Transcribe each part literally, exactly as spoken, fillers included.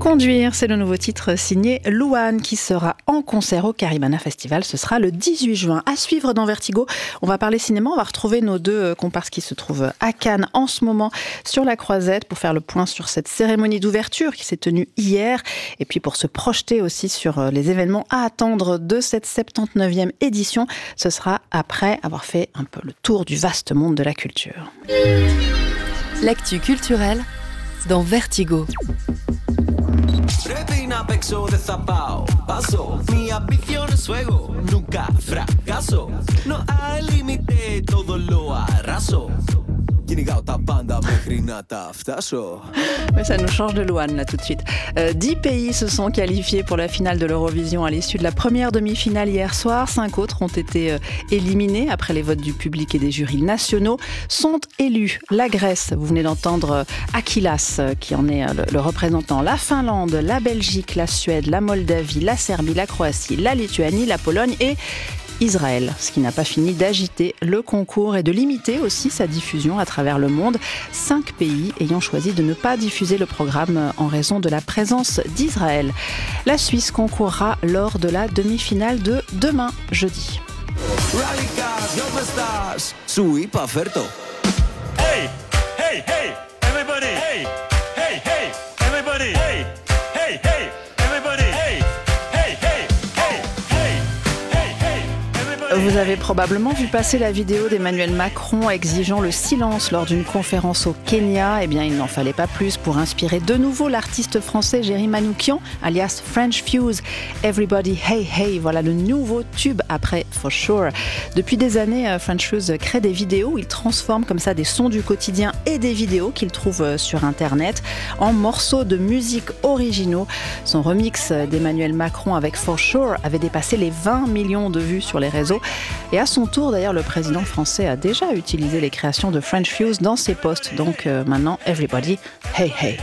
Conduire, c'est le nouveau titre signé Louane qui sera en concert au Caribana Festival. Ce sera le dix-huit juin. À suivre dans Vertigo, on va parler cinéma. On va retrouver nos deux comparses qui se trouvent à Cannes en ce moment sur la Croisette pour faire le point sur cette cérémonie d'ouverture qui s'est tenue hier et puis pour se projeter aussi sur les événements à attendre de cette soixante-dix-neuvième édition. Ce sera après avoir fait un peu le tour du vaste monde de la culture. L'actu culturelle dans Vertigo. Retina pexo de zapao, paso, mi ambición es fuego, nunca fracaso, no hay límite, todo lo arraso. Ouais, ça nous change de Louane là tout de suite. Euh, dix pays se sont qualifiés pour la finale de l'Eurovision à l'issue de la première demi-finale hier soir. Cinq autres ont été euh, éliminés après les votes du public et des jurys nationaux. Sont élus la Grèce, vous venez d'entendre euh, Akilas euh, qui en est euh, le, le représentant, la Finlande, la Belgique, la Suède, la Moldavie, la Serbie, la Croatie, la Lituanie, la Pologne et Israël, ce qui n'a pas fini d'agiter le concours et de limiter aussi sa diffusion à travers le monde. Cinq pays ayant choisi de ne pas diffuser le programme en raison de la présence d'Israël. La Suisse concourra lors de la demi-finale de demain, jeudi. Hey, hey, hey, everybody, hey, hey, hey, everybody, hey, hey, hey, everybody, hey. Vous avez probablement vu passer la vidéo d'Emmanuel Macron exigeant le silence lors d'une conférence au Kenya. Eh bien, il n'en fallait pas plus pour inspirer de nouveau l'artiste français Jerry Manoukian, alias French Fuse. Everybody Hey Hey, voilà le nouveau tube après For Sure. Depuis des années, French Fuse crée des vidéos où il transforme comme ça des sons du quotidien et des vidéos qu'il trouve sur Internet en morceaux de musique originaux. Son remix d'Emmanuel Macron avec For Sure avait dépassé les vingt millions de vues sur les réseaux. Et à son tour, d'ailleurs, le président français a déjà utilisé les créations de French Fuse dans ses posts. Donc euh, maintenant, everybody, hey hey.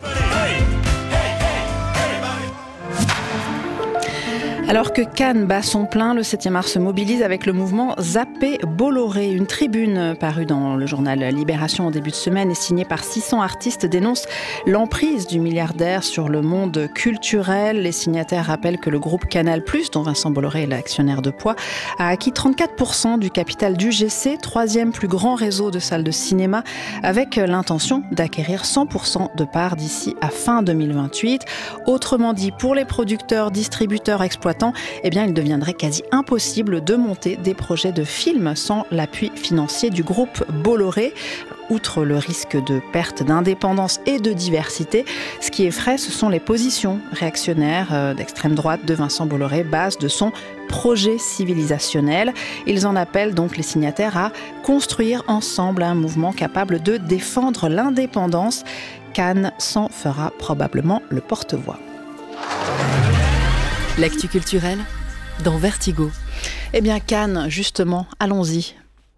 Alors que Cannes bat son plein, le septième art se mobilise avec le mouvement Zappé Bolloré. Une tribune parue dans le journal Libération en début de semaine et signée par six cents artistes dénonce l'emprise du milliardaire sur le monde culturel. Les signataires rappellent que le groupe Canal+, dont Vincent Bolloré est l'actionnaire de poids, a acquis trente-quatre pour cent du capital d'U G C, troisième plus grand réseau de salles de cinéma, avec l'intention d'acquérir cent pour cent de parts d'ici à fin deux mille vingt-huit. Autrement dit, pour les producteurs, distributeurs, exploitants, eh bien, il deviendrait quasi impossible de monter des projets de films sans l'appui financier du groupe Bolloré. Outre le risque de perte d'indépendance et de diversité, ce qui effraie, ce sont les positions réactionnaires d'extrême droite de Vincent Bolloré, base de son projet civilisationnel. Ils en appellent donc les signataires à construire ensemble un mouvement capable de défendre l'indépendance. Cannes s'en fera probablement le porte-voix. L'actu culturelle dans Vertigo. Eh bien Cannes, justement, allons-y.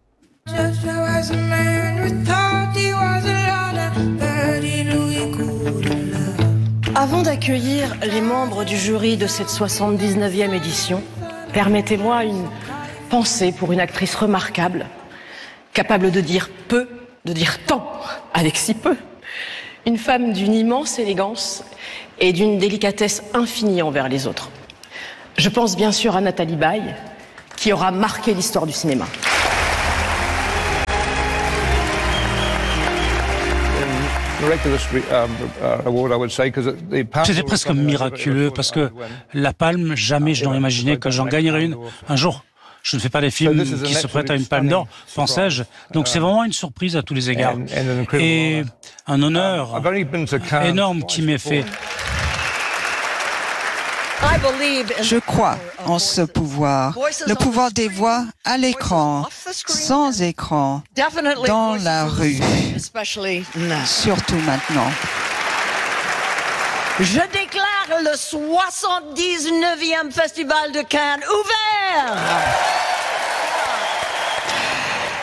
Avant d'accueillir les membres du jury de cette soixante-dix-neuvième édition, permettez-moi une pensée pour une actrice remarquable, capable de dire peu, de dire tant avec si peu. Une femme d'une immense élégance et d'une délicatesse infinie envers les autres. Je pense bien sûr à Nathalie Baye, qui aura marqué l'histoire du cinéma. C'était presque miraculeux parce que la Palme, jamais je n'aurais imaginé que j'en gagnerais une un jour. Je ne fais pas des films qui se prêtent à une Palme d'Or, pensais-je. Donc c'est vraiment une surprise à tous les égards. Et un honneur énorme qui m'est fait. Je crois en ce pouvoir, le pouvoir des voix à l'écran, sans écran, dans la rue, surtout maintenant. Je déclare le soixante-dix-neuvième Festival de Cannes ouvert.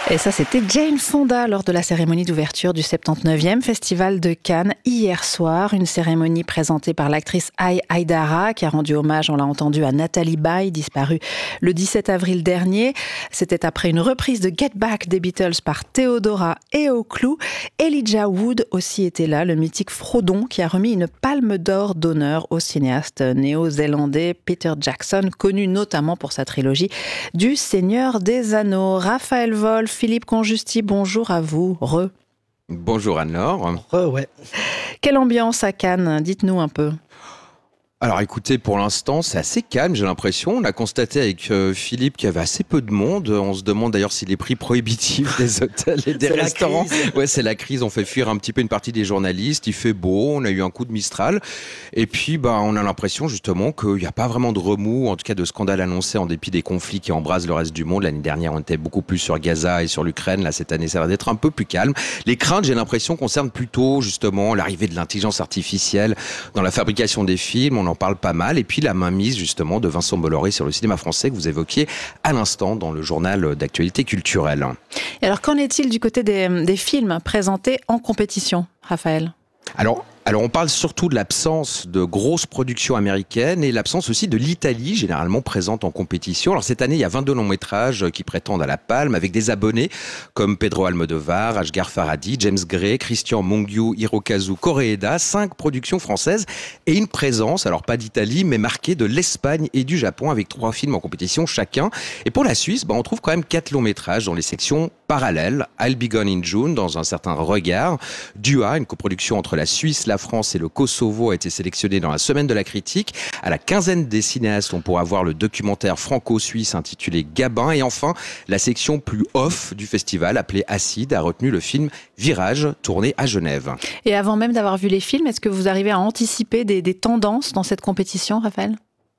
Et ça, c'était Jane Fonda lors de la cérémonie d'ouverture du soixante-dix-neuvième Festival de Cannes hier soir. Une cérémonie présentée par l'actrice Ai Haïdara qui a rendu hommage, on l'a entendu, à Nathalie Baye, disparue le dix-sept avril dernier. C'était après une reprise de Get Back des Beatles par Theodora et Oclou. Elijah Wood aussi était là, le mythique Frodon qui a remis une palme d'or d'honneur au cinéaste néo-zélandais Peter Jackson, connu notamment pour sa trilogie du Seigneur des Anneaux. Raphaël Wolf, Philippe Conjusti, bonjour à vous. Re. Bonjour Anne-Laure. Re, ouais. Quelle ambiance à Cannes ? Dites-nous un peu. Alors écoutez, pour l'instant, c'est assez calme, j'ai l'impression. On a constaté avec euh, Philippe qu'il y avait assez peu de monde. On se demande d'ailleurs si les prix prohibitifs des hôtels et des c'est restaurants... La crise. Ouais, c'est la crise. On fait fuir un petit peu une partie des journalistes. Il fait beau, on a eu un coup de Mistral. Et puis, bah, on a l'impression justement qu'il n'y a pas vraiment de remous, en tout cas de scandale annoncé en dépit des conflits qui embrasent le reste du monde. L'année dernière, on était beaucoup plus sur Gaza et sur l'Ukraine. Là, cette année, ça va être un peu plus calme. Les craintes, j'ai l'impression, concernent plutôt justement l'arrivée de l'intelligence artificielle dans la fabrication des films. On en parle pas mal. Et puis la mainmise justement de Vincent Bolloré sur le cinéma français que vous évoquiez à l'instant dans le journal d'actualité culturelle. Et alors qu'en est-il du côté des, des films présentés en compétition, Raphaël ? Alors, alors on parle surtout de l'absence de grosses productions américaines et l'absence aussi de l'Italie, généralement présente en compétition. Alors cette année, il y a vingt-deux longs métrages qui prétendent à la palme, avec des abonnés comme Pedro Almodovar, Asghar Farhadi, James Gray, Christian Mungiu, Hirokazu Koreeda, cinq productions françaises et une présence, alors pas d'Italie, mais marquée de l'Espagne et du Japon, avec trois films en compétition chacun. Et pour la Suisse, bah, on trouve quand même quatre longs métrages dans les sections parallèles. I'll Be Gone in June, dans un certain regard. Dua, une coproduction entre la Suisse, la France et le Kosovo, a été sélectionné dans la semaine de la critique. À la quinzaine des cinéastes, on pourra voir le documentaire franco-suisse intitulé Gabin. Et enfin, la section plus off du festival, appelée Acide, a retenu le film Virage, tourné à Genève. Et avant même d'avoir vu les films, est-ce que vous arrivez à anticiper des, des tendances dans cette compétition, Raphaël ?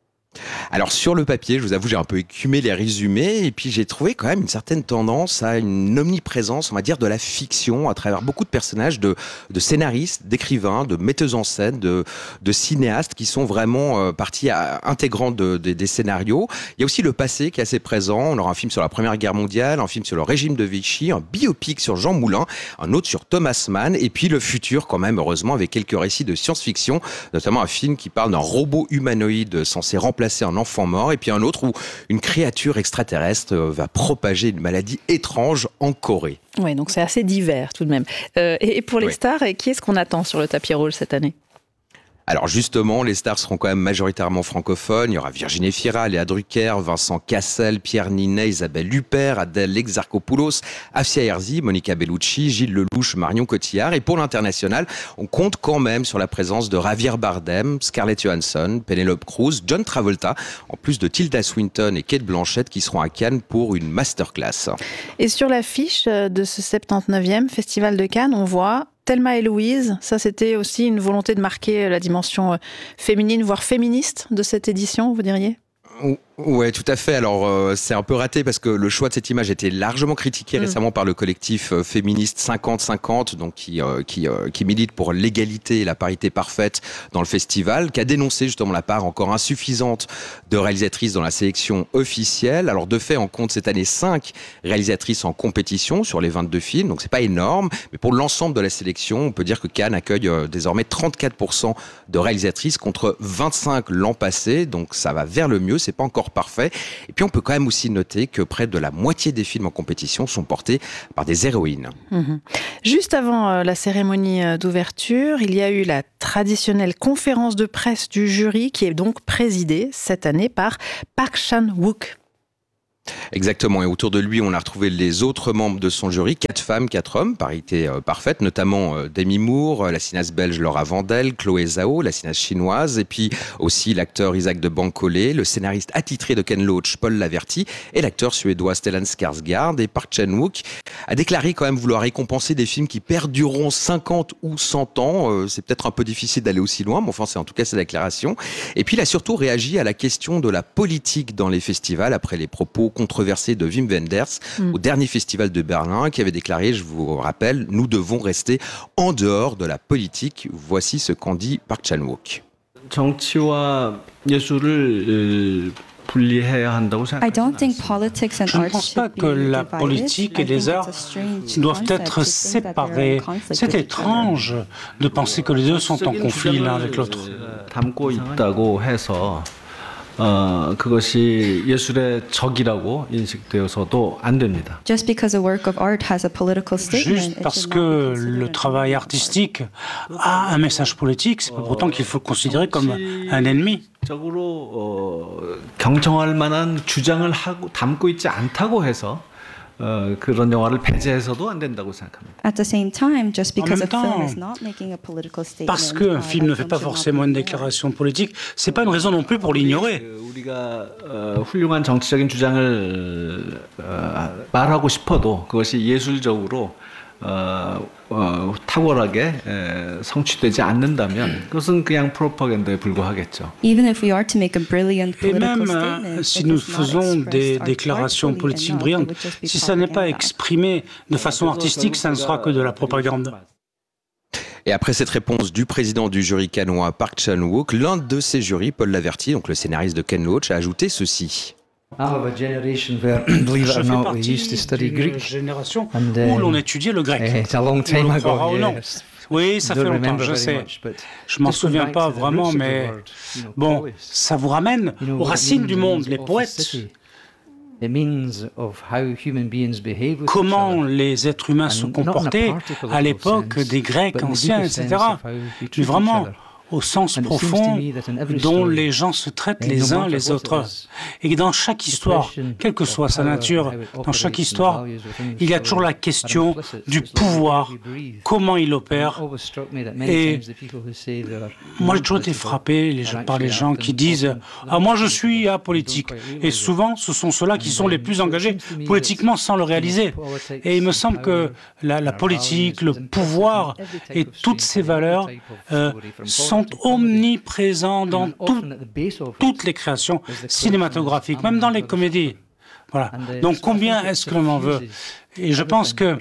Alors sur le papier, je vous avoue, j'ai un peu écumé les résumés et puis j'ai trouvé quand même une certaine tendance à une omniprésence, on va dire, de la fiction à travers beaucoup de personnages, de, de scénaristes, d'écrivains, de metteuses en scène, de, de cinéastes qui sont vraiment euh, partie à, intégrante de, de, des scénarios. Il y a aussi le passé qui est assez présent. On aura un film sur la Première Guerre mondiale, un film sur le régime de Vichy, un biopic sur Jean Moulin, un autre sur Thomas Mann et puis le futur quand même, heureusement, avec quelques récits de science-fiction, notamment un film qui parle d'un robot humanoïde censé remplacer un enfant mort, et puis un autre où une créature extraterrestre va propager une maladie étrange en Corée. Oui, donc c'est assez divers tout de même. Euh, et pour les oui. stars, qui est-ce qu'on attend sur le tapis rouge cette année ? Alors justement, les stars seront quand même majoritairement francophones. Il y aura Virginie Fira, Léa Drucker, Vincent Cassel, Pierre Ninet, Isabelle Huppert, Adèle Exarchopoulos, Afsia Herzi, Monica Bellucci, Gilles Lelouch, Marion Cotillard. Et pour l'international, on compte quand même sur la présence de Javier Bardem, Scarlett Johansson, Penelope Cruz, John Travolta, en plus de Tilda Swinton et Cate Blanchett qui seront à Cannes pour une masterclass. Et sur l'affiche de ce soixante-dix-neuvième Festival de Cannes, on voit Thelma et Louise. Ça, c'était aussi une volonté de marquer la dimension féminine, voire féministe de cette édition, vous diriez ? Ouais, tout à fait. Alors, euh, c'est un peu raté parce que le choix de cette image a été largement critiqué mmh. récemment par le collectif euh, féministe cinquante cinquante, donc qui euh, qui euh, qui milite pour l'égalité et la parité parfaite dans le festival, qui a dénoncé justement la part encore insuffisante de réalisatrices dans la sélection officielle. Alors, de fait, on compte cette année cinq réalisatrices en compétition sur les vingt-deux films, donc c'est pas énorme, mais pour l'ensemble de la sélection, on peut dire que Cannes accueille euh, désormais trente-quatre pour cent de réalisatrices contre vingt-cinq l'an passé, donc ça va vers le mieux. C'est pas encore parfait. Et puis on peut quand même aussi noter que près de la moitié des films en compétition sont portés par des héroïnes. Mmh. Juste avant la cérémonie d'ouverture, il y a eu la traditionnelle conférence de presse du jury qui est donc présidée cette année par Park Chan-wook. Exactement, et autour de lui, on a retrouvé les autres membres de son jury, quatre femmes, quatre hommes, parité euh, parfaite, notamment euh, Demi Moore, la cinéaste belge Laura Vandel, Chloé Zhao, la cinéaste chinoise, et puis aussi l'acteur Isaac de Bancolé, le scénariste attitré de Ken Loach, Paul Laverty, et l'acteur suédois Stellan Skarsgård. Et Park Chan-wook a déclaré quand même vouloir récompenser des films qui perdureront cinquante ou cent ans. Euh, c'est peut-être un peu difficile d'aller aussi loin, mais enfin, c'est en tout cas sa déclaration. Et puis, il a surtout réagi à la question de la politique dans les festivals après les propos controversé de Wim Wenders mmh. au dernier festival de Berlin, qui avait déclaré, je vous rappelle, nous devons rester en dehors de la politique. Voici ce qu'en dit Park Chan-wook. 정치와 예술을 ne pense pas que la politique et les arts doivent être séparés. C'est étrange de penser que les deux sont en conflit l'un avec l'autre. 어, 그것이 예술의 적이라고 인식되어서도 안 됩니다. Just because a work of art has a political statement, Juste parce que le travail artistique a un message politique, c'est pas pourtant qu'il faut le considérer comme un ennemi. 적으로 어, 경청할 만한 주장을 하고 담고 있지 않다고 해서 어, 그런 영화를 배제해서도 안 된다고 생각합니다. At the same time, just because a film is not making a political statement, parce qu'un film ne fait pas forcément une déclaration politique, c'est pas une raison non plus pour l'ignorer. 우리가 어, 훌륭한 정치적인 주장을 어, 말하고 싶어도 그것이 예술적으로 어, 어, 탁월하게 에, 성취되지 않는다면 그것은 그냥 프로파간다에 불과하겠죠. Even if we are to make a brilliant Et political même statement, si nous faisons des déclarations politiques brillantes, si ça n'est pas exprimé de façon artistique, ça ne sera que de la propagande. Et après cette réponse du président du jury cannois Park Chan-wook, l'un de ses jurys, Paul Laverty, donc le scénariste de Ken Loach, a ajouté ceci. Je fais partie d'une génération où l'on étudiait le grec. On le croira ou non. Oui, ça fait longtemps, je sais. Je m'en souviens pas vraiment, mais bon, ça vous ramène aux racines du monde, les poètes. Comment les êtres humains se comportaient à l'époque des Grecs anciens, et cetera. Mais vraiment, au sens profond dont les gens se traitent les uns les autres. Et dans chaque histoire, quelle que soit sa nature, dans chaque histoire, il y a toujours la question du pouvoir, comment il opère. Et moi, j'ai toujours été frappé par les gens qui disent « Ah, moi, je suis apolitique ». Et souvent, ce sont ceux-là qui sont les plus engagés politiquement sans le réaliser. Et il me semble que la, la politique, le pouvoir et toutes ces valeurs euh, sont omniprésents dans tout, toutes les créations cinématographiques, même dans les comédies. Voilà. Donc combien est-ce que l'on en veut ? Et je pense que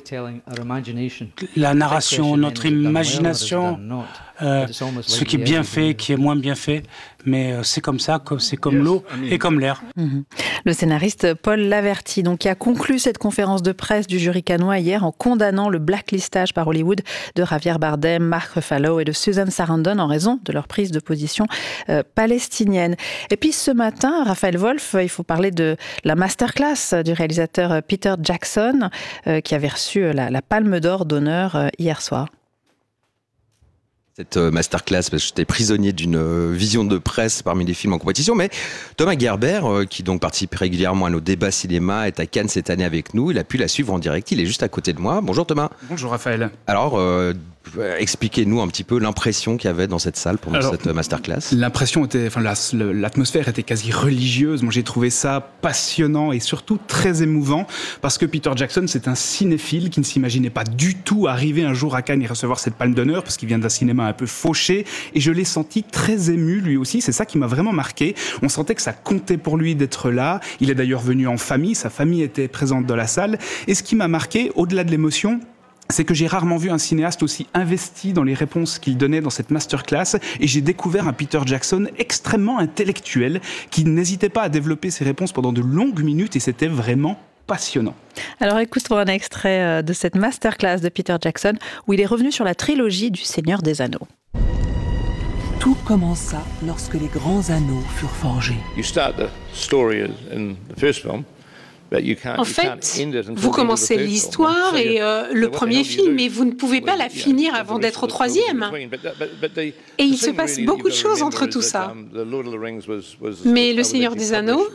la narration, notre imagination, euh, ce qui est bien fait, qui est moins bien fait, mais euh, c'est comme ça, c'est comme l'eau et comme l'air. Mmh. Le scénariste Paul Laverty, donc, qui a conclu cette conférence de presse du jury cannois hier en condamnant le blacklistage par Hollywood de Javier Bardem, Mark Ruffalo et de Susan Sarandon en raison de leur prise de position euh, palestinienne. Et puis ce matin, Raphaël Wolf, il faut parler de la masterclass du réalisateur Peter Jackson, euh, qui avait reçu la, la Palme d'Or d'honneur euh, hier soir. Cette masterclass, parce que j'étais prisonnier d'une vision de presse parmi les films en compétition, mais Thomas Gerber, qui donc participe régulièrement à nos débats cinéma, est à Cannes cette année avec nous. Il a pu la suivre en direct, il est juste à côté de moi. Bonjour Thomas. Bonjour Raphaël. Alors, euh, expliquez-nous un petit peu l'impression qu'il y avait dans cette salle pendant Alors, cette masterclass. L'impression était, enfin la, l'atmosphère était quasi religieuse. Moi, j'ai trouvé ça passionnant et surtout très émouvant parce que Peter Jackson, c'est un cinéphile qui ne s'imaginait pas du tout arriver un jour à Cannes et recevoir cette Palme d'honneur parce qu'il vient d'un cinéma un peu fauché et je l'ai senti très ému lui aussi. C'est ça qui m'a vraiment marqué. On sentait que ça comptait pour lui d'être là. Il est d'ailleurs venu en famille. Sa famille était présente dans la salle. Et ce qui m'a marqué, au-delà de l'émotion, c'est que j'ai rarement vu un cinéaste aussi investi dans les réponses qu'il donnait dans cette masterclass et j'ai découvert un Peter Jackson extrêmement intellectuel qui n'hésitait pas à développer ses réponses pendant de longues minutes et c'était vraiment passionnant. Alors écoutons un extrait de cette masterclass de Peter Jackson où il est revenu sur la trilogie du Seigneur des Anneaux. Tout commença lorsque les grands anneaux furent forgés. You start the story in the first film. En fait, vous commencez l'histoire et euh, le premier film, mais vous ne pouvez pas la finir avant d'être au troisième. Et il se passe beaucoup de choses entre tout ça. Mais Le Seigneur des Anneaux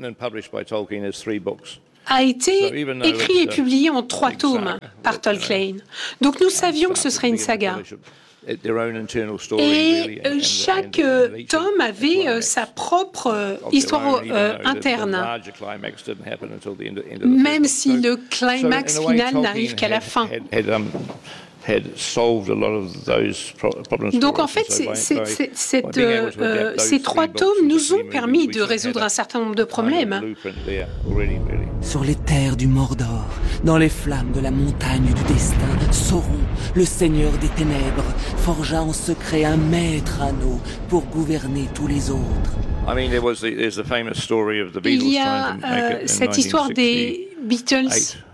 a été écrit et publié en trois tomes par Tolkien. Donc nous savions que ce serait une saga. Et chaque tome avait sa propre histoire euh, interne, même si le climax final n'arrive qu'à la fin. Donc en fait, c'est, c'est, c'est, cette, euh, euh, ces trois tomes nous ont permis de résoudre un certain nombre de problèmes. Sur les terres du Mordor, dans les flammes de la montagne du destin, Sauron, le seigneur des ténèbres, forgea en secret un maître anneau pour gouverner tous les autres. Il y a euh, cette histoire des Beatles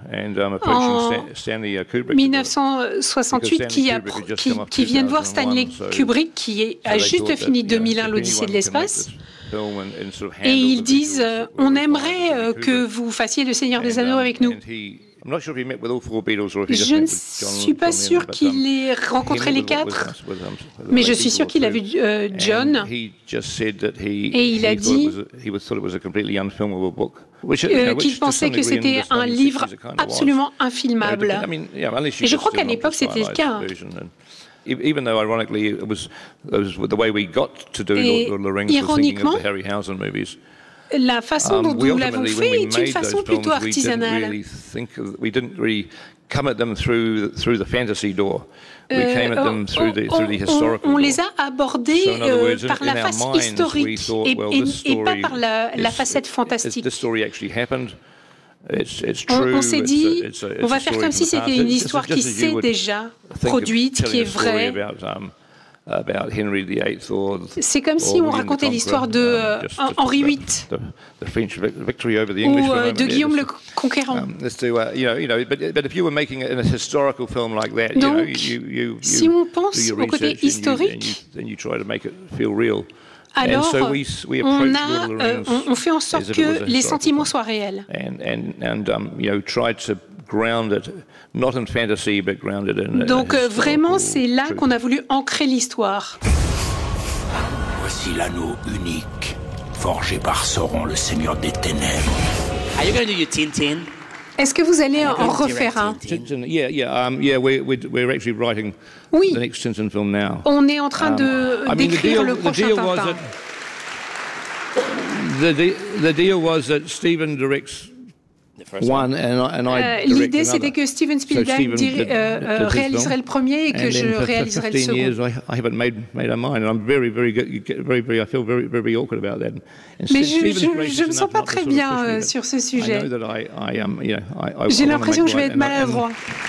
en dix-neuf cent soixante-huit qui, a, qui, qui viennent voir Stanley Kubrick qui a juste fini deux mille un l'Odyssée de l'espace. Et ils disent euh, on aimerait euh, que vous fassiez le Seigneur des Anneaux avec nous. Je ne suis pas sûr qu'il ait rencontré les quatre, mais je suis sûr qu'il a vu euh, John, et il a dit euh, qu'il pensait que c'était un livre absolument infilmable. Et je crois qu'à l'époque, c'était le cas. Even though ironically it was, it was the way we got to do Et Lord of the Rings was thinking of the ironiquement, Harryhausen movies. la façon dont Um, nous we l'avons ultimately, when fait we est une made façon those plutôt films, we didn't artisanale. really think of, we didn't really come at them through through the fantasy door. We Euh, came at them through the through the historical on, on door. les a abordés So in other euh, words, in- par la in our face minds, we historique thought, et, well, et- this et pas story par la, la is- facette is- fantastique. This story actually happened. It's, it's On, true. on s'est it's dit, a- it's a- it's on a va faire story comme from si the c'était past. une Just- histoire just qui as you s'est would déjà think of produite, qui telling est a story vraie. about, um, about Henry the Eighth or C'est comme si or on William the racontait Conqueror, l'histoire de um, euh, just- Hen- just Henri about huit the, the French vic- victory over the English ou for a euh, moment, de yeah, Guillaume just- le Conquérant. Um, let's do, uh, you know, you know, but, but if you were making a, a historical film like that, you know, Donc, you, you, you, si on do pense your au côté research and you- historique, and you, then you try to make it feel real. alors and so we, we on, approached a, Lord of the euh, Rings on, on fait en as sorte if it was que a les historical sentiments film. soient réels. And, and, and um, you know, tried to ground it, not in fantasy, but grounded in a Donc euh, historical vraiment, c'est là truth. qu'on a voulu ancrer l'histoire. Voici l'anneau unique, forgé par Sauron, le seigneur des ténèbres. Are you going to do your Tintin? Est-ce que vous allez en refaire un? Tintin, yeah, yeah, um, yeah. We're, we're we're actually writing Oui. the next Tintin film now. On est en train Um, de I mean, the d'écrire deal- le the prochain deal was Tintin. that- The, de- the deal was that Stephen directs one and I, and I Euh, direct L'idée, another. c'était que Steven So Spielberg Stephen diri- did- euh, did euh, his réaliserait film. le premier et que And je then for- for réaliserai le fifteen years, second. I, I haven't made made a mind, and I'm very, very good. You get very, very. I feel very, very awkward about that. And Mais Steve- je, Stephen's je, gracious je me sens enough pas not to très sort of bien push me, euh, but sur ce I sujet. know that I, I um, you know, I, I, J'ai I wanna l'impression que je vais make être right, and I- and- maladroit.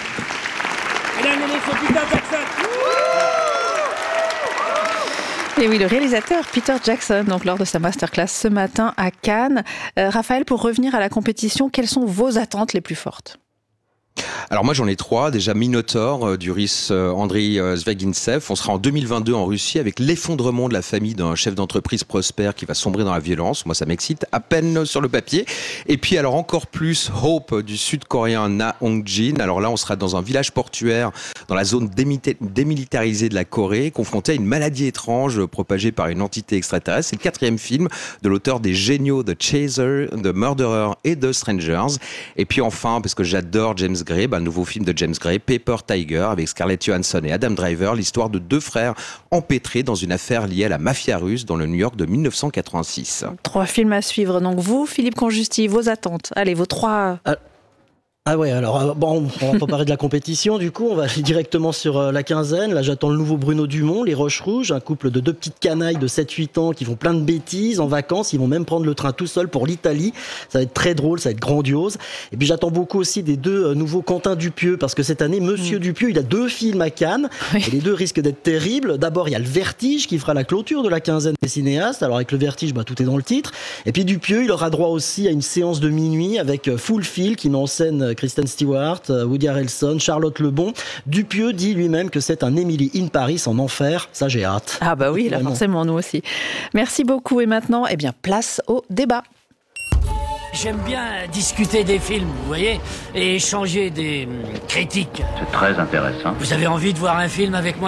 Et oui, le réalisateur Peter Jackson, donc lors de sa masterclass ce matin à Cannes. Euh, Raphaël, pour revenir à la compétition, quelles sont vos attentes les plus fortes ? Alors moi j'en ai trois. Déjà Minotaur euh, du russe euh, Andriy euh, Zvagintsev. On sera en deux mille vingt-deux en Russie avec l'effondrement de la famille d'un chef d'entreprise prospère qui va sombrer dans la violence. Moi ça m'excite à peine sur le papier. Et puis alors encore plus Hope du sud-coréen Na Hong-jin. Alors là on sera dans un village portuaire dans la zone démita- démilitarisée de la Corée, confronté à une maladie étrange propagée par une entité extraterrestre. C'est le quatrième film de l'auteur des géniaux de Chaser, de Murderer et de Strangers. Et puis enfin, parce que j'adore James Gray, bah, un nouveau film de James Gray, Paper Tiger, avec Scarlett Johansson et Adam Driver, l'histoire de deux frères empêtrés dans une affaire liée à la mafia russe dans le New York de mille neuf cent quatre-vingt-six. Trois films à suivre. Donc vous, Philippe Conjusti, vos attentes. Allez, vos trois... Ah. Ah ouais, alors euh, bon, on va pas parler de la compétition, du coup, on va aller directement sur euh, la quinzaine. Là, j'attends le nouveau Bruno Dumont, Les Roches Rouges, un couple de deux petites canailles de sept huit ans qui font plein de bêtises en vacances. Ils vont même prendre le train tout seul pour l'Italie. Ça va être très drôle, ça va être grandiose. Et puis j'attends beaucoup aussi des deux euh, nouveaux Quentin Dupieux, parce que cette année, Monsieur mmh. Dupieux, il a deux films à Cannes, oui. Et les deux risquent d'être terribles. D'abord, il y a Le Vertige qui fera la clôture de la quinzaine des cinéastes. Alors avec Le Vertige, bah, tout est dans le titre. Et puis Dupieux, il aura droit aussi à une séance de minuit avec euh, Full Feel qui met en scène Kristen Stewart, Woody Harrelson, Charlotte Lebon. Dupieux dit lui-même que c'est un Emily in Paris en enfer. Ça, j'ai hâte. Ah bah oui, là forcément, nous aussi. Merci beaucoup. Et maintenant, eh bien, place au débat. J'aime bien discuter des films, vous voyez, et échanger des hum, critiques. C'est très intéressant. Vous avez envie de voir un film avec moi ?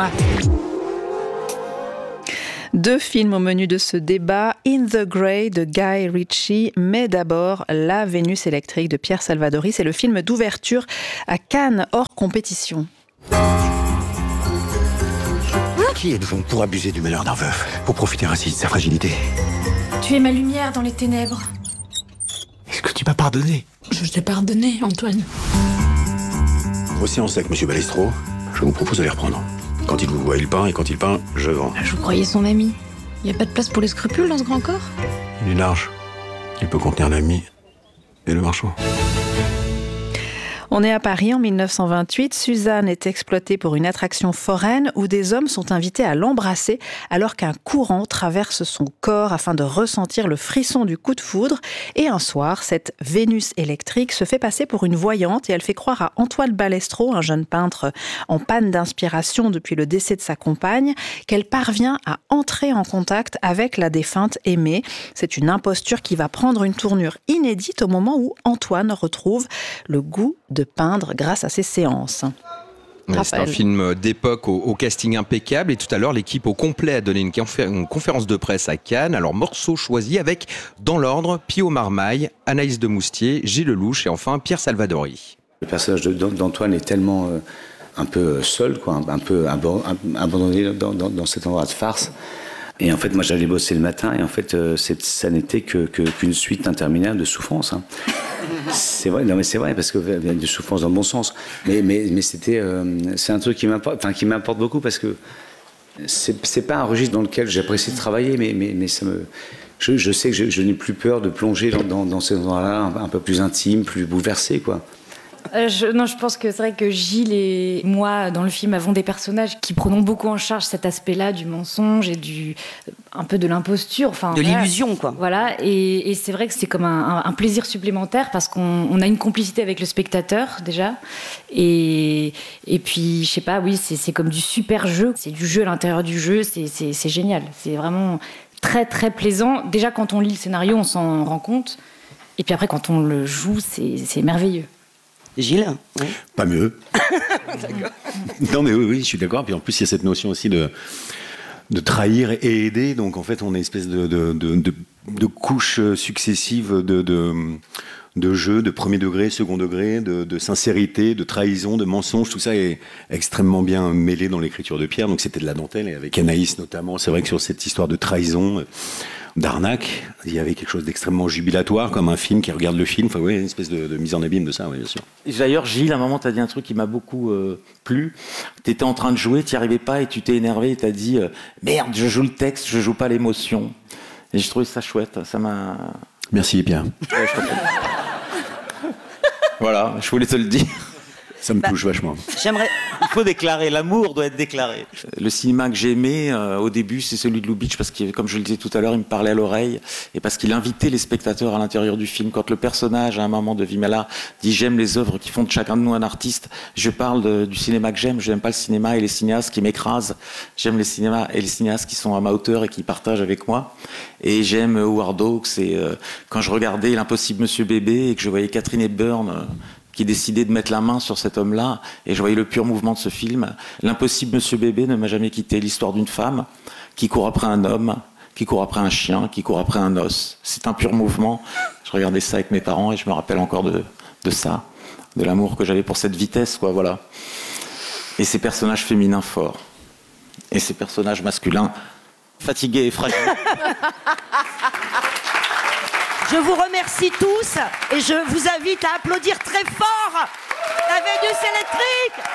Deux films au menu de ce débat, In the Grey de Guy Ritchie, mais d'abord La Vénus électrique de Pierre Salvadori. C'est le film d'ouverture à Cannes, hors compétition. Qui êtes-vous pour abuser du malheur d'un veuf, pour profiter ainsi de sa fragilité? Tu es ma lumière dans les ténèbres. Est-ce que tu m'as pardonné? Je t'ai pardonné, Antoine. Grosse séance avec Monsieur Balestro. Je vous propose de les reprendre. Quand il vous voit, il peint, et quand il peint, je vends. Je vous croyais son ami. Il n'y a pas de place pour les scrupules dans ce grand corps? Il est large. Il peut contenir l'ami et le marchand. On est à Paris en mille neuf cent vingt-huit. Suzanne est exploitée pour une attraction foraine où des hommes sont invités à l'embrasser alors qu'un courant traverse son corps afin de ressentir le frisson du coup de foudre. Et un soir, cette Vénus électrique se fait passer pour une voyante et elle fait croire à Antoine Balestro, un jeune peintre en panne d'inspiration depuis le décès de sa compagne, qu'elle parvient à entrer en contact avec la défunte aimée. C'est une imposture qui va prendre une tournure inédite au moment où Antoine retrouve le goût de peindre grâce à ces séances. Ouais, c'est un film d'époque au, au casting impeccable et tout à l'heure l'équipe au complet a donné une, confé- une conférence de presse à Cannes. Alors morceaux choisis avec, dans l'ordre, Pio Marmaille, Anaïs de Moustier, Gilles Lelouch et enfin Pierre Salvadori. Le personnage de, d'Antoine est tellement euh, un peu seul, quoi, un peu abandonné dans, dans, dans cet endroit de farce. Et en fait, moi, j'allais bosser le matin, et en fait, euh, ça n'était que, que, qu'une suite interminable de souffrances. Hein. C'est vrai, non mais c'est vrai, parce que de souffrances dans le bon sens. Mais, mais, mais c'était, euh, c'est un truc qui m'importe, enfin, qui m'importe beaucoup, parce que c'est, c'est pas un registre dans lequel j'apprécie de travailler, mais, mais, mais ça me, je, je sais que je, je n'ai plus peur de plonger dans, dans, dans ces endroits-là, un, un peu plus intimes, plus bouleversés, quoi. Euh, je, non, je pense que c'est vrai que Gilles et moi, dans le film, avons des personnages qui prenons beaucoup en charge cet aspect-là du mensonge et du un peu de l'imposture, enfin de voilà. l'illusion, quoi. Voilà, et, et c'est vrai que c'est comme un, un, un plaisir supplémentaire parce qu'on on a une complicité avec le spectateur déjà, et et puis je sais pas, oui, c'est, c'est comme du super jeu, c'est du jeu à l'intérieur du jeu, c'est, c'est, c'est génial, c'est vraiment très très plaisant. Déjà quand on lit le scénario, on s'en rend compte, et puis après quand on le joue, c'est, c'est merveilleux. Gilles, oui. Pas mieux. Non mais oui, oui, je suis d'accord. Puis en plus, il y a cette notion aussi de, de trahir et aider. Donc en fait, on a une espèce de, de, de, de, de couches successives de, de, de jeu, de premier degré, second degré, de, de sincérité, de trahison, de mensonge. Tout ça est extrêmement bien mêlé dans l'écriture de Pierre. Donc c'était de la dentelle. Et avec Anaïs notamment, c'est vrai que sur cette histoire de trahison, d'arnaque, il y avait quelque chose d'extrêmement jubilatoire, comme un film qui regarde le film. Enfin, oui, une espèce de, de mise en abîme de ça, oui, bien sûr. Et d'ailleurs, Gilles, à un moment, tu as dit un truc qui m'a beaucoup euh, plu. Tu étais en train de jouer, tu n'y arrivais pas et tu t'es énervé et tu as dit euh, « Merde, je joue le texte, je joue pas l'émotion ». Et je trouvais ça chouette, ça m'a... Merci, Pierre. Ouais, je voilà, je voulais te le dire. Ça me bah, touche vachement. J'aimerais... Il faut déclarer, l'amour doit être déclaré. Le cinéma que j'aimais euh, au début, c'est celui de Lubitsch, parce que, comme je le disais tout à l'heure, il me parlait à l'oreille, et parce qu'il invitait les spectateurs à l'intérieur du film. Quand le personnage, à un moment de Vimala, dit « J'aime les œuvres qui font de chacun de nous un artiste », je parle de, du cinéma que j'aime. Je n'aime pas le cinéma et les cinéastes qui m'écrasent. J'aime les cinémas et les cinéastes qui sont à ma hauteur et qui partagent avec moi. Et j'aime Howard Hawks, et euh, quand je regardais L'Impossible Monsieur Bébé et que je voyais Catherine Hepburn... Euh, qui décidait de mettre la main sur cet homme-là, et je voyais le pur mouvement de ce film. L'Impossible Monsieur Bébé ne m'a jamais quitté. L'histoire d'une femme qui court après un homme, qui court après un chien, qui court après un os. C'est un pur mouvement. Je regardais ça avec mes parents et je me rappelle encore de, de ça, de l'amour que j'avais pour cette vitesse, quoi, voilà. Et ces personnages féminins forts, et ces personnages masculins fatigués et fragiles. Je vous remercie tous et je vous invite à applaudir très fort la Vénus électrique.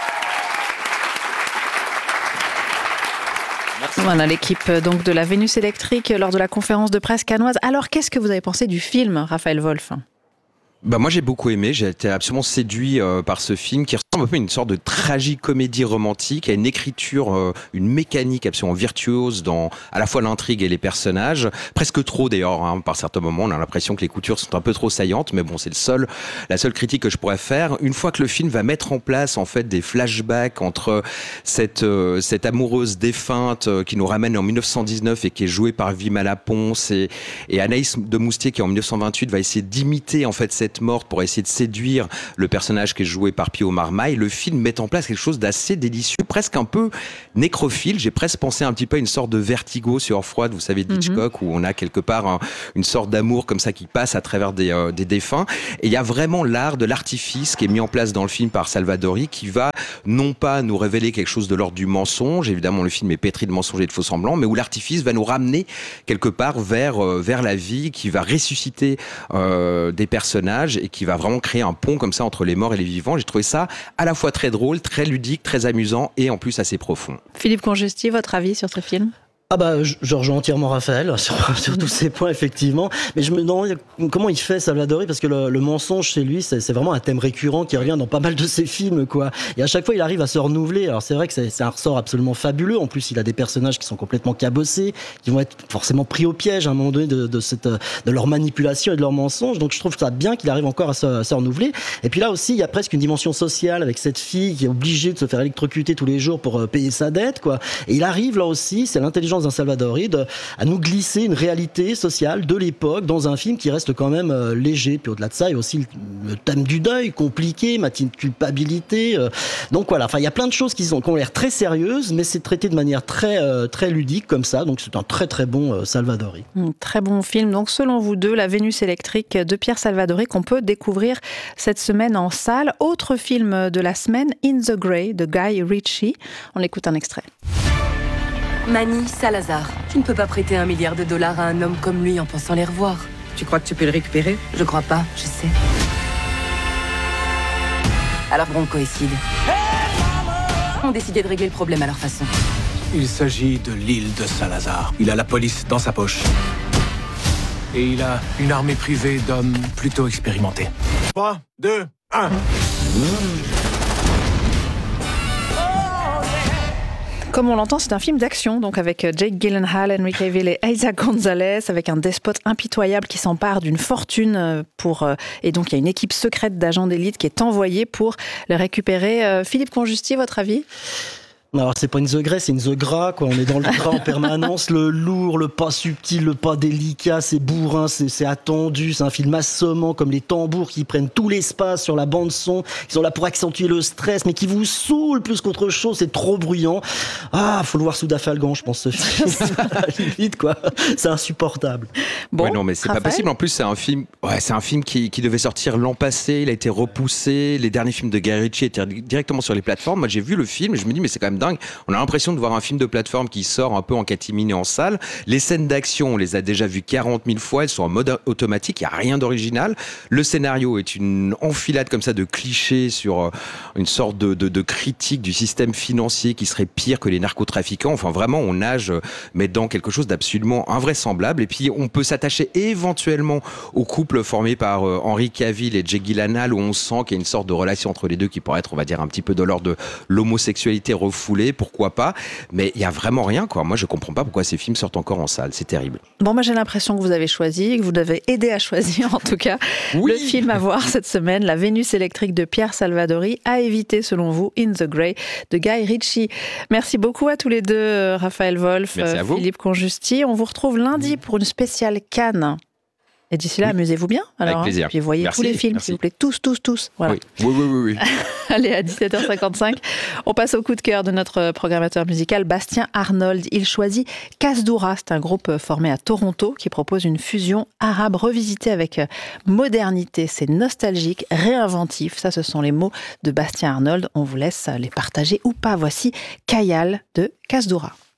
Merci. Voilà l'équipe donc de la Vénus électrique lors de la conférence de presse cannoise. Alors qu'est-ce que vous avez pensé du film, Raphaël Wolf ? Bah moi j'ai beaucoup aimé, j'ai été absolument séduit euh, par ce film qui ressemble un peu à une sorte de tragicomédie romantique, à une écriture, euh, une mécanique absolument virtuose dans à la fois l'intrigue et les personnages, presque trop d'ailleurs, hein, par certains moments on a l'impression que les coutures sont un peu trop saillantes, mais bon c'est le seul, la seule critique que je pourrais faire. Une fois que le film va mettre en place en fait des flashbacks entre cette, euh, cette amoureuse défunte euh, qui nous ramène en dix-neuf cent dix-neuf et qui est jouée par Vimala Ponce et, et Anaïs de Moustier qui en dix-neuf cent vingt-huit va essayer d'imiter en fait cette morte pour essayer de séduire le personnage qui est joué par Pio Marmaille, le film met en place quelque chose d'assez délicieux, presque un peu nécrophile. J'ai presque pensé un petit peu à une sorte de Vertigo sur Heure froide, vous savez, d'Hitchcock, mm-hmm. où on a quelque part un, une sorte d'amour comme ça qui passe à travers des, euh, des défunts. Et il y a vraiment l'art de l'artifice qui est mis en place dans le film par Salvadori, qui va non pas nous révéler quelque chose de l'ordre du mensonge, évidemment le film est pétri de mensonges et de faux semblants, mais où l'artifice va nous ramener quelque part vers, euh, vers la vie, qui va ressusciter euh, des personnages personnages et qui va vraiment créer un pont comme ça entre les morts et les vivants. J'ai trouvé ça à la fois très drôle, très ludique, très amusant et en plus assez profond. Philippe Conjusti, votre avis sur ce film ? Ah bah, je, je rejoins entièrement Raphaël sur, sur tous ces points, effectivement. Mais je me demande comment il fait Salvadori, parce que le, le mensonge chez lui, c'est, c'est vraiment un thème récurrent qui revient dans pas mal de ses films, quoi. Et à chaque fois, il arrive à se renouveler. Alors c'est vrai que c'est, c'est un ressort absolument fabuleux. En plus, il a des personnages qui sont complètement cabossés, qui vont être forcément pris au piège à un moment donné de, de, cette, de leur manipulation et de leur mensonge. Donc je trouve ça bien qu'il arrive encore à se, à se renouveler. Et puis là aussi, il y a presque une dimension sociale avec cette fille qui est obligée de se faire électrocuter tous les jours pour payer sa dette, quoi. Et il arrive là aussi, c'est l'intelligence d'un Salvadori de, à nous glisser une réalité sociale de l'époque dans un film qui reste quand même euh, léger. Puis au-delà de ça, il y a aussi le, le thème du deuil compliqué, ma culpabilité. Euh, donc voilà, enfin il y a plein de choses qui, sont, qui ont l'air très sérieuses, mais c'est traité de manière très euh, très ludique comme ça. Donc c'est un très très bon euh, Salvadori. Un très bon film. Donc selon vous deux, La Vénus électrique de Pierre Salvadori qu'on peut découvrir cette semaine en salle. Autre film de la semaine, In the Grey de Guy Ritchie. On écoute un extrait. Manny Salazar, tu ne peux pas prêter un milliard de dollars à un homme comme lui en pensant les revoir. Tu crois que tu peux le récupérer ? Je crois pas, je sais. Alors Bronco et Sid ont décidé de régler le problème à leur façon. Il s'agit de l'île de Salazar. Il a la police dans sa poche. Et il a une armée privée d'hommes plutôt expérimentés. trois, deux, un. Comme on l'entend, c'est un film d'action, donc avec Jake Gyllenhaal, Henry Cavill et Eiza Gonzalez, avec un despote impitoyable qui s'empare d'une fortune pour... Et donc, il y a une équipe secrète d'agents d'élite qui est envoyée pour le récupérer. Philippe Conjusti, votre avis ? Alors c'est pas une the grey, c'est une the gras, quoi. On est dans le gras en permanence, le lourd, le pas subtil, le pas délicat, c'est bourrin, c'est, c'est attendu, c'est un film assommant comme les tambours qui prennent tout l'espace sur la bande son, qui sont là pour accentuer le stress, mais qui vous saoulent plus qu'autre chose, c'est trop bruyant. Ah, faut le voir sous Dafalgan, je pense, ce film. Limite, quoi. C'est insupportable. Bon, ouais, non, mais c'est Raphaël. Pas possible. En plus, c'est un film, ouais, c'est un film qui, qui devait sortir l'an passé, il a été repoussé. Les derniers films de Guy Ritchie étaient directement sur les plateformes. Moi, j'ai vu le film et je me dis, mais c'est quand même dingue. On a l'impression de voir un film de plateforme qui sort un peu en catimini en salle. Les scènes d'action, on les a déjà vues quarante mille fois. Elles sont en mode automatique. Il n'y a rien d'original. Le scénario est une enfilade comme ça de clichés sur une sorte de, de, de critique du système financier qui serait pire que les narcotrafiquants. Enfin, vraiment, on nage, mais dans quelque chose d'absolument invraisemblable. Et puis, on peut s'attacher éventuellement au couple formé par euh, Henry Cavill et Jake Gyllenhaal, où on sent qu'il y a une sorte de relation entre les deux qui pourrait être, on va dire, un petit peu de l'ordre de l'homosexualité refoulée. Pourquoi pas, mais il n'y a vraiment rien, quoi. Moi, je ne comprends pas pourquoi ces films sortent encore en salle. C'est terrible. Bon, moi, j'ai l'impression que vous avez choisi, que vous avez aidé à choisir, en tout cas, oui. Le film à voir cette semaine, La Vénus électrique de Pierre Salvadori, à éviter, selon vous, In the Grey de Guy Ritchie. Merci beaucoup à tous les deux, Raphaël Wolf, Philippe Conjusti. On vous retrouve lundi pour une spéciale Cannes. Et d'ici là, oui. Amusez-vous bien. Alors, avec plaisir. Hein, puis voyez merci, tous les films, merci. S'il vous plaît. Tous, tous, tous. Voilà. Oui, oui, oui. oui, oui. Allez, à dix-sept heures cinquante-cinq, on passe au coup de cœur de notre programmateur musical, Bastien Arnold. Il choisit Kasdoura. C'est un groupe formé à Toronto qui propose une fusion arabe revisitée avec modernité. C'est nostalgique, réinventif. Ça, ce sont les mots de Bastien Arnold. On vous laisse les partager ou pas. Voici Kayal de Kasdoura.